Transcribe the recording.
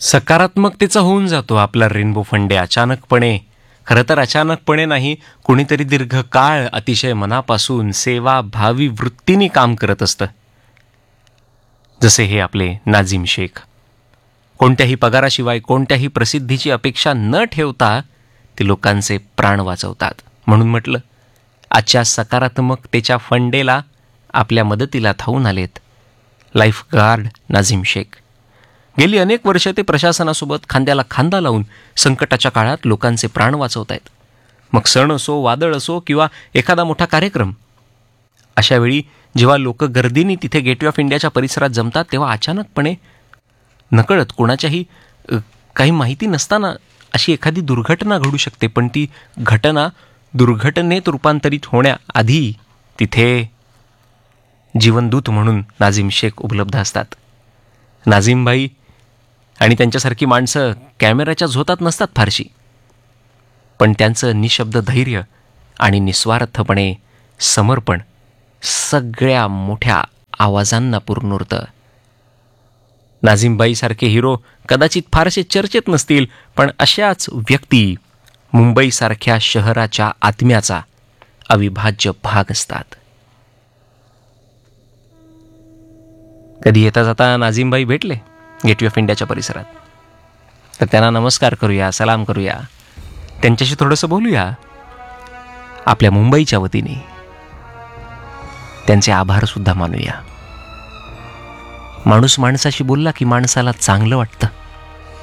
सकारात्मकतेचा होऊन जातो आपला रेनबो फंडे अचानकपणे. खरं तर अचानकपणे नाही, कुणीतरी दीर्घकाळ अतिशय मनापासून सेवाभावी वृत्तीने काम करत असतं. जसे हे आपले नाझीम शेख. कोणत्याही पगाराशिवाय, कोणत्याही प्रसिद्धीची अपेक्षा न ठेवता ते लोकांचे प्राण वाचवतात. म्हणून म्हटलं, आजच्या सकारात्मकतेच्या फंडेला आपल्या मदतीला धावून आलेत लाईफ गार्ड नाझीम शेख. गेली अनेक वर्ष ते प्रशासनासोबत खांद्याला खांदा लावून संकटाच्या काळात लोकांचे प्राण वाचवत आहेत. मग सण असो, वादळ असो किंवा एखादा मोठा कार्यक्रम, अशावेळी जेव्हा लोक गर्दीने तिथे गेटवे ऑफ इंडियाच्या परिसरात जमतात, तेव्हा अचानकपणे नकळत कोणाच्याही काही माहिती नसताना अशी एखादी दुर्घटना घडू शकते. पण ती घटना दुर्घटनेत रूपांतरित होण्याआधी तिथे जीवनदूत म्हणून नाझीम शेख उपलब्ध असतात. नाझीमभाई आणि त्यांच्यासारखी माणसं कॅमेऱ्याच्या झोतात नसतात फारशी, पण त्यांचं निशब्द धैर्य आणि निस्वार्थपणे समर्पण सगळ्या मोठ्या आवाजांना पुरनुरतं. नाझीमबाईसारखे हिरो कदाचित फारसे चर्चेत नसतील, पण अशाच व्यक्ती मुंबईसारख्या शहराच्या आत्म्याचा अविभाज्य भाग असतात. कधी येता जाता नाझीमबाई भेटले गेटवे ऑफ इंडियाच्या परिसरात, तर त्यांना नमस्कार करूया, सलाम करूया, त्यांच्याशी थोडंसं बोलूया. आपल्या मुंबईच्या वतीने त्यांचे आभारसुद्धा मानूया. माणूस माणसाशी बोलला की माणसाला चांगलं वाटतं.